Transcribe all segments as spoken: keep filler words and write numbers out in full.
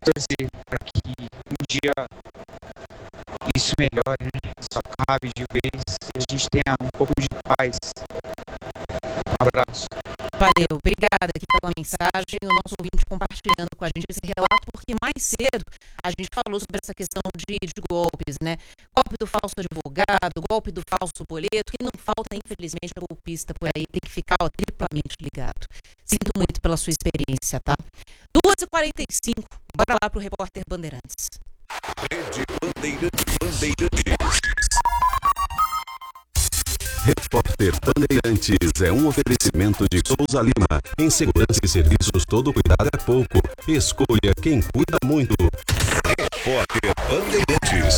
torcer para que um dia isso melhore, né? Só cabe de vez que a gente tenha um pouco de paz. Um abraço. Valeu, obrigada aqui pela mensagem, o nosso ouvinte compartilhando com a gente esse relato, porque mais cedo a gente falou sobre essa questão de, de golpes, né? Golpe do falso advogado, golpe do falso boleto, que não falta, infelizmente, é golpista por aí, tem que ficar ó, triplamente ligado. Sinto muito pela sua experiência, tá? duas e quarenta e cinco, bora lá pro repórter Bandeirantes. Rede Bandeirantes. Bandeirantes. Repórter Bandeirantes é um oferecimento de Souza Lima. Em segurança e serviços, todo cuidado é pouco. Escolha quem cuida muito. Repórter Bandeirantes.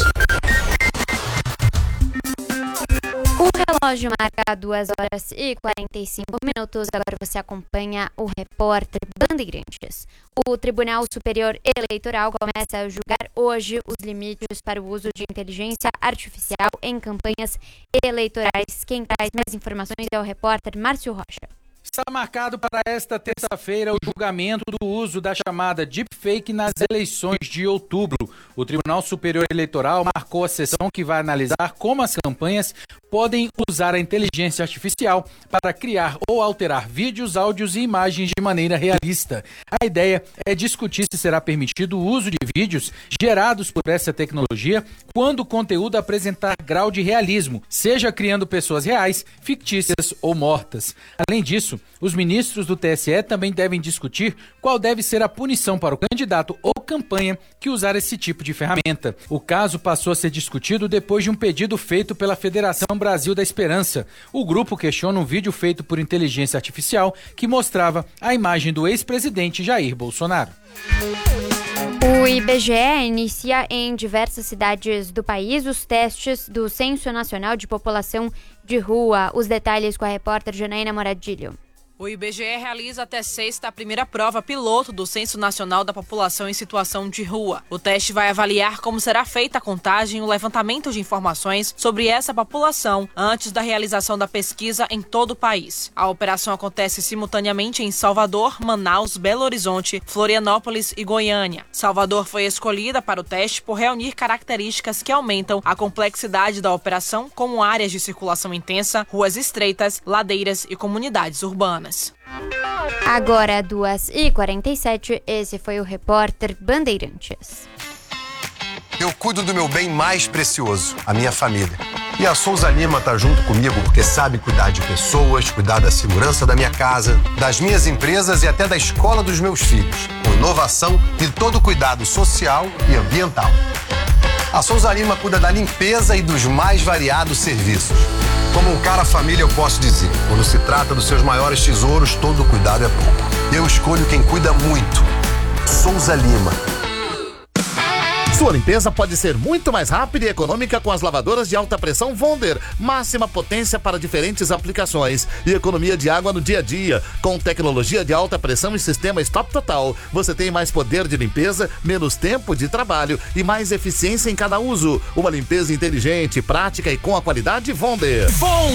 O relógio marca duas horas e quarenta e cinco minutos. Agora você acompanha o repórter Bandeirantes. O Tribunal Superior Eleitoral começa a julgar hoje os limites para o uso de inteligência artificial em campanhas eleitorais. Quem traz mais informações é o repórter Márcio Rocha. Está marcado para esta terça-feira o julgamento do uso da chamada deepfake nas eleições de outubro. O Tribunal Superior Eleitoral marcou a sessão que vai analisar como as campanhas podem usar a inteligência artificial para criar ou alterar vídeos, áudios e imagens de maneira realista. A ideia é discutir se será permitido o uso de vídeos gerados por essa tecnologia quando o conteúdo apresentar grau de realismo, seja criando pessoas reais, fictícias ou mortas. Além disso, os ministros do T S E também devem discutir qual deve ser a punição para o candidato ou campanha que usar esse tipo de ferramenta. O caso passou a ser discutido depois de um pedido feito pela Federação Brasil da Esperança. O grupo questiona um vídeo feito por inteligência artificial que mostrava a imagem do ex-presidente Jair Bolsonaro. O I B G E inicia em diversas cidades do país os testes do Censo Nacional de População de Rua. Os detalhes com a repórter Janaína Moradilho. O I B G E realiza até sexta a primeira prova piloto do Censo Nacional da População em Situação de Rua. O teste vai avaliar como será feita a contagem e o levantamento de informações sobre essa população antes da realização da pesquisa em todo o país. A operação acontece simultaneamente em Salvador, Manaus, Belo Horizonte, Florianópolis e Goiânia. Salvador foi escolhida para o teste por reunir características que aumentam a complexidade da operação, como áreas de circulação intensa, ruas estreitas, ladeiras e comunidades urbanas. Agora, duas e quarenta e sete, esse foi o repórter Bandeirantes. Eu cuido do meu bem mais precioso, a minha família. E a Souza Lima tá junto comigo porque sabe cuidar de pessoas, cuidar da segurança da minha casa, das minhas empresas e até da escola dos meus filhos, com inovação e todo cuidado social e ambiental. A Souza Lima cuida da limpeza e dos mais variados serviços. Como um cara família, eu posso dizer, quando se trata dos seus maiores tesouros, todo cuidado é pouco. Eu escolho quem cuida muito. Souza Lima. Sua limpeza pode ser muito mais rápida e econômica com as lavadoras de alta pressão Wonder. Máxima potência para diferentes aplicações e economia de água no dia a dia. Com tecnologia de alta pressão e sistema Stop Total, você tem mais poder de limpeza, menos tempo de trabalho e mais eficiência em cada uso. Uma limpeza inteligente, prática e com a qualidade Wonder. Bom